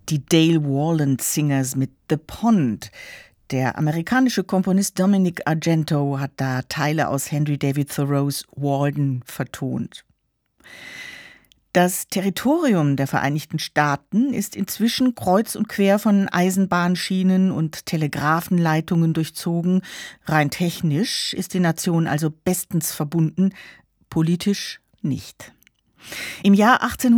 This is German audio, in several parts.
Die Dale Warland Singers mit The Pond. Der amerikanische Komponist Dominic Argento hat da Teile aus Henry David Thoreaus Walden vertont. Das Territorium der Vereinigten Staaten ist inzwischen kreuz und quer von Eisenbahnschienen und Telegrafenleitungen durchzogen. Rein technisch ist die Nation also bestens verbunden, politisch nicht. Im Jahr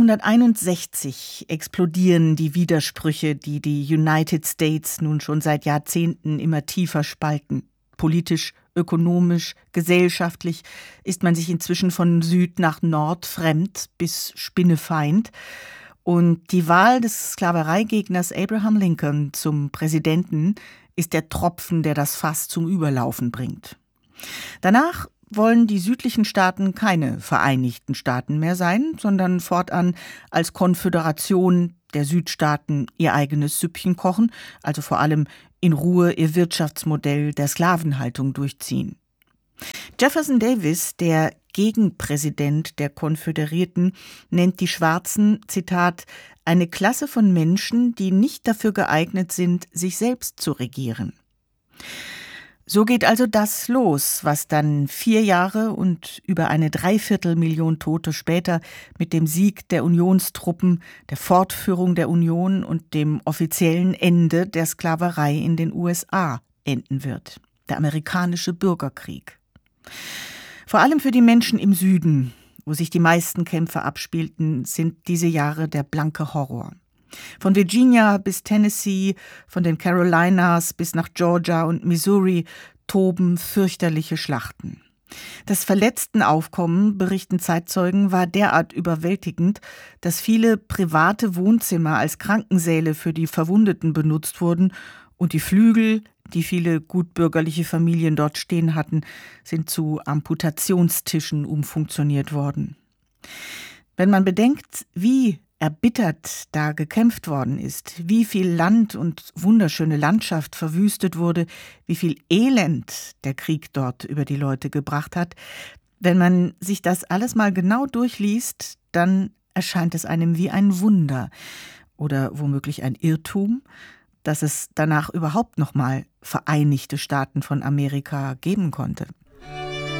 1861 explodieren die Widersprüche, die die United States nun schon seit Jahrzehnten immer tiefer spalten. Politisch, ökonomisch, gesellschaftlich ist man sich inzwischen von Süd nach Nord fremd bis Spinnefeind. Und die Wahl des Sklavereigegners Abraham Lincoln zum Präsidenten ist der Tropfen, der das Fass zum Überlaufen bringt. Danach wollen die südlichen Staaten keine Vereinigten Staaten mehr sein, sondern fortan als Konföderation der Südstaaten ihr eigenes Süppchen kochen, also vor allem in Ruhe ihr Wirtschaftsmodell der Sklavenhaltung durchziehen. Jefferson Davis, der Gegenpräsident der Konföderierten, nennt die Schwarzen, Zitat, eine Klasse von Menschen, die nicht dafür geeignet sind, sich selbst zu regieren. So geht also das los, was dann 4 Jahre und über eine 250.000 Tote später mit dem Sieg der Unionstruppen, der Fortführung der Union und dem offiziellen Ende der Sklaverei in den USA enden wird. Der amerikanische Bürgerkrieg. Vor allem für die Menschen im Süden, wo sich die meisten Kämpfe abspielten, sind diese Jahre der blanke Horror. Von Virginia bis Tennessee, von den Carolinas bis nach Georgia und Missouri toben fürchterliche Schlachten. Das Verletztenaufkommen, berichten Zeitzeugen, war derart überwältigend, dass viele private Wohnzimmer als Krankensäle für die Verwundeten benutzt wurden und die Flügel, die viele gutbürgerliche Familien dort stehen hatten, sind zu Amputationstischen umfunktioniert worden. Wenn man bedenkt, wie erbittert da gekämpft worden ist, wie viel Land und wunderschöne Landschaft verwüstet wurde, wie viel Elend der Krieg dort über die Leute gebracht hat. Wenn man sich das alles mal genau durchliest, dann erscheint es einem wie ein Wunder oder womöglich ein Irrtum, dass es danach überhaupt noch mal Vereinigte Staaten von Amerika geben konnte.